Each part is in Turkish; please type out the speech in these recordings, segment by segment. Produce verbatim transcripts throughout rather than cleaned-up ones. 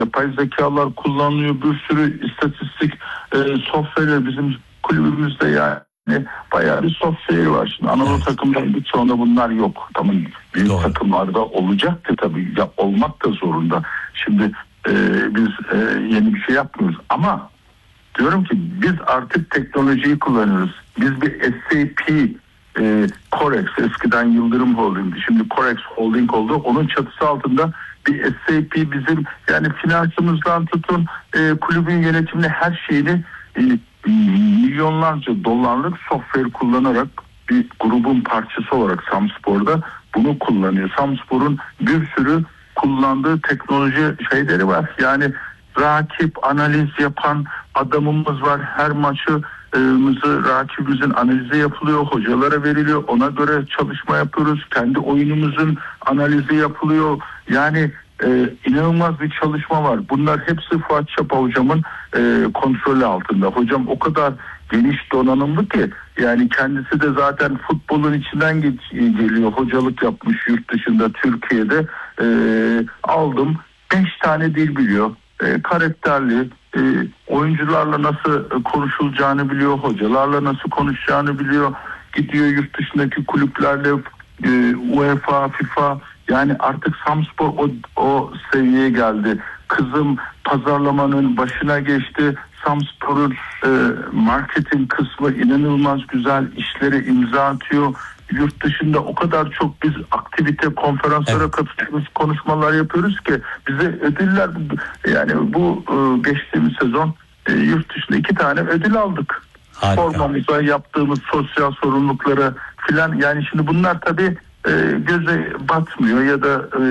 yapay zekalar kullanılıyor, bir sürü istatistik e, software bizim kulübümüzde yani bayağı bir software var. Şimdi Anadolu evet. takımlarının birçoğunda bunlar yok. Tamam, büyük Doğru. takımlarda olacaktı tabii, ya olmak da zorunda. Şimdi e, biz e, yeni bir şey yapmıyoruz ama diyorum ki biz artık teknolojiyi kullanıyoruz. Biz bir S A P e, Corex, eskiden Yıldırım Holding'di, şimdi Corex Holding oldu. Onun çatısı altında bir S A P bizim yani finansımızdan tutun e, kulübün yönetimine her şeyini e, milyonlarca dolarlık software kullanarak bir grubun parçası olarak Samspor'da bunu kullanıyor. Samspor'un bir sürü kullandığı teknoloji şeyleri var. Yani rakip analiz yapan adamımız var. Her maçı Mızı, rakibimizin analizi yapılıyor, hocalara veriliyor, ona göre çalışma yapıyoruz, kendi oyunumuzun analizi yapılıyor. Yani e, inanılmaz bir çalışma var. Bunlar hepsi Fuat Çapa hocamın e, kontrolü altında. Hocam o kadar geniş donanımlı ki yani kendisi de zaten futbolun içinden geç, geliyor, hocalık yapmış yurt dışında, Türkiye'de e, aldım beş tane dil biliyor, e, karakterli. E, oyuncularla nasıl konuşulacağını biliyor, hocalarla nasıl konuşacağını biliyor, gidiyor yurt dışındaki kulüplerle e, UEFA, FIFA, yani artık Samspor o, o seviyeye geldi. Kızım pazarlamanın başına geçti. Samspor'un e, marketing kısmı inanılmaz güzel işlere imza atıyor. Yurt dışında o kadar çok biz aktivite, konferanslara evet. katılıyoruz, konuşmalar yapıyoruz ki bize ödüller, yani bu e, geçtiğimiz sezon e, yurt dışında iki tane ödül aldık. Harika. Formamıza yaptığımız sosyal sorumluluklara filan, yani şimdi bunlar tabii e, göze batmıyor ya da e,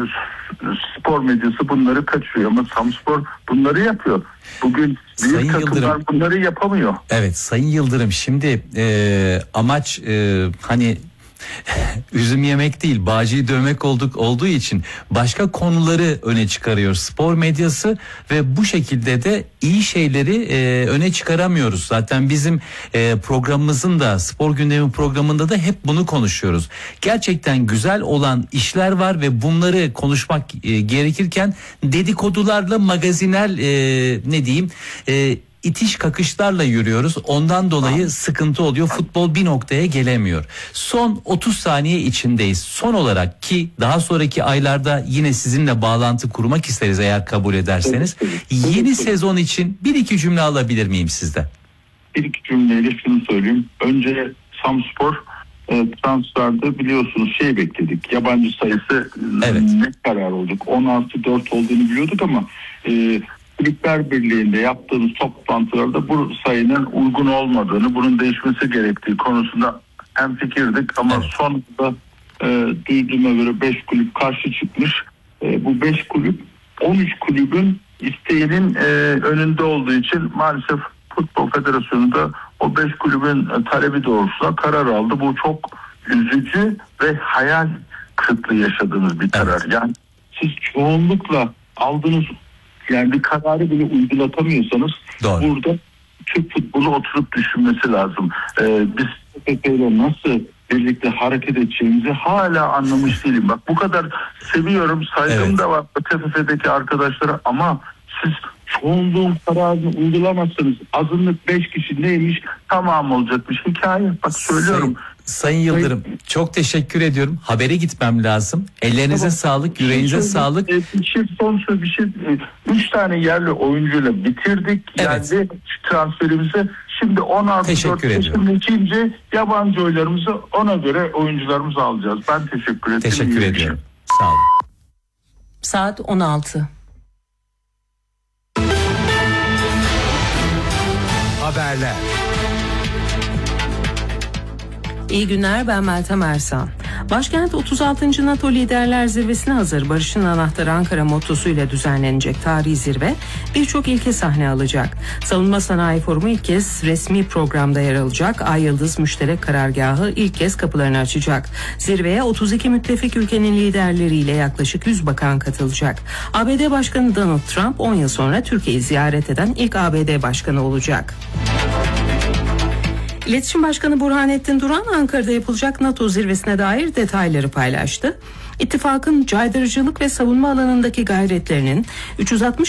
spor medyası bunları kaçırıyor ama Samspor bunları yapıyor. Bugün büyük takımlar bunları yapamıyor. Evet Sayın Yıldırım, şimdi e, amaç e, hani üzüm yemek değil, bağcıyı dövmek olduk olduğu için başka konuları öne çıkarıyor spor medyası ve bu şekilde de iyi şeyleri e, öne çıkaramıyoruz. Zaten bizim e, programımızın da, spor gündemi programında da hep bunu konuşuyoruz. Gerçekten güzel olan işler var ve bunları konuşmak e, gerekirken dedikodularla, magazinel e, ne diyeyim e, itiş kakışlarla yürüyoruz. Ondan dolayı sıkıntı oluyor. Futbol bir noktaya gelemiyor. Son otuz saniye içindeyiz. Son olarak, ki daha sonraki aylarda yine sizinle bağlantı kurmak isteriz eğer kabul ederseniz. Yeni sezon için bir iki cümle alabilir miyim sizden? Bir iki cümleyle şunu söyleyeyim. Önce Samspor e, transferde biliyorsunuz şey bekledik. Yabancı sayısı evet. ne karar olduk? on altı dört olduğunu biliyorduk ama e, Kulüpler Birliği'nde yaptığımız toplantılarda bu sayının uygun olmadığını, bunun değişmesi gerektiği konusunda hemfikirdik ama evet. sonunda e, duyduğuma göre beş kulüp karşı çıkmış. E, bu beş kulüp on üç kulübün isteğinin e, önünde olduğu için maalesef Futbol Federasyonu da o beş kulübün e, talebi doğrultusunda karar aldı. Bu çok üzücü ve hayal kırıklığı yaşadığımız bir karar. Evet. Yani siz çoğunlukla aldığınız yani bir kararı bile uygulatamıyorsanız Doğru. burada Türk futbolu oturup düşünmesi lazım. Ee, biz T F F ile nasıl birlikte hareket edeceğimizi hala anlamış değilim. Bak bu kadar seviyorum, saygım evet. da var T F F'deki arkadaşlara ama siz çoğunluğun kararını uygulamazsanız azınlık beş kişi neymiş tamam olacakmış hikaye. Bak söylüyorum. Sayın, Sayın Yıldırım çok teşekkür ediyorum. Habere gitmem lazım. Ellerinize tamam. sağlık, yüreğinize şey, sağlık. E, bir şey son söz bir şey. E, üç tane yerli oyuncuyla bitirdik. Evet. Yani transferimizi. Şimdi on altı dört yaşında ikinci yabancı oyuncularımızı ona göre oyuncularımızı alacağız. Ben teşekkür ederim. Teşekkür ediyorum. Sağ olun. Saat on altı. Haberler. İyi günler, ben Meltem Ersan. Başkent otuz altıncı NATO Liderler Zirvesi'ne hazır. Barış'ın anahtarı Ankara mottosuyla düzenlenecek tarihi zirve birçok ilke sahne alacak. Savunma Sanayi Forumu ilk kez resmi programda yer alacak. Ay Yıldız Müşterek Karargahı ilk kez kapılarını açacak. Zirveye otuz iki müttefik ülkenin liderleriyle yaklaşık yüz bakan katılacak. A B D Başkanı Donald Trump on yıl sonra Türkiye'yi ziyaret eden ilk A B D Başkanı olacak. İletişim Başkanı Burhanettin Duran Ankara'da yapılacak NATO zirvesine dair detayları paylaştı. İttifakın caydırıcılık ve savunma alanındaki gayretlerinin üç yüz altmış